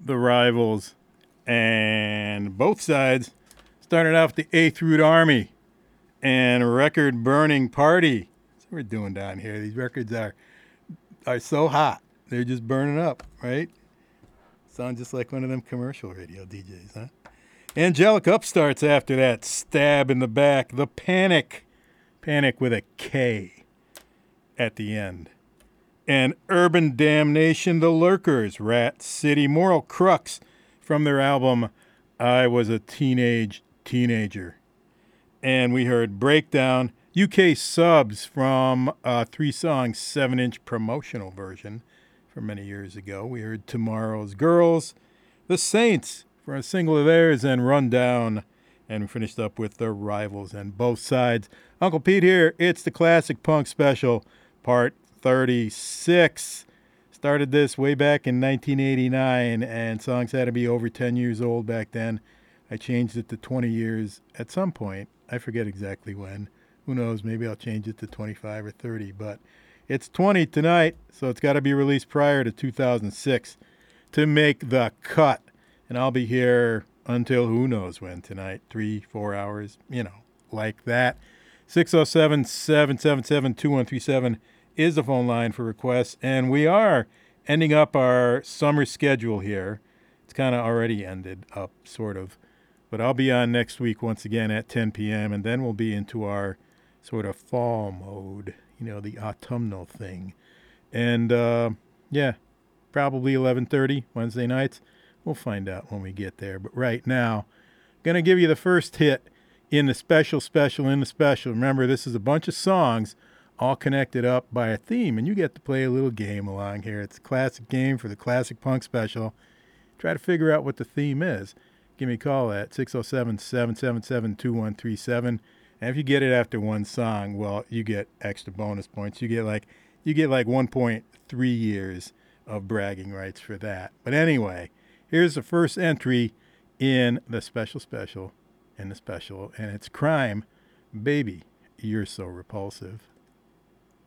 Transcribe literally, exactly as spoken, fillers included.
the Rivals, and both sides started off the Eighth Root Army and Record Burning Party. That's what we're doing down here. These records are are so hot. They're just burning up, right? Sound just like one of them commercial radio D Js, huh? Angelic Upstarts after that. Stab in the Back. The Panic. Panic with a K at the end. And Urban Damnation, The Lurkers, Rat City, Moral Crux from their album I Was a Teenage Teenager. And we heard Breakdown, U K Subs from a three-song, seven-inch promotional version from many years ago. We heard Tomorrow's Girls, The Saints for a single of theirs, and Rundown. And we finished up with The Rivals and both sides. Uncle Pete here. It's the Classic Punk Special, part thirty-six. Started this way back in nineteen eighty-nine, and songs had to be over ten years old back then. I changed it to twenty years at some point. I forget exactly when. Who knows? Maybe I'll change it to twenty-five or thirty, but it's twenty tonight, so it's got to be released prior to two thousand six to make the cut. And I'll be here until who knows when tonight, three, four hours, you know, like that. six oh seven, seven seven seven, two one three seven is the phone line for requests, and we are ending up our summer schedule here. It's kind of already ended up, sort of, but I'll be on next week once again at ten p.m., and then we'll be into our sort of fall mode, you know, the autumnal thing. And, uh, yeah, probably eleven thirty Wednesday nights. We'll find out when we get there, but right now, going to give you the first hit in the special, special, in the special. Remember, this is a bunch of songs all connected up by a theme, and you get to play a little game along here. It's a classic game for the Classic Punk Special. Try to figure out what the theme is. Give me a call at six oh seven, seven seven seven, two one three seven. And if you get it after one song, well, you get extra bonus points. You get like you get like one point three years of bragging rights for that. But anyway, here's the first entry in the special special in the special, and it's Crime, Baby, You're So Repulsive.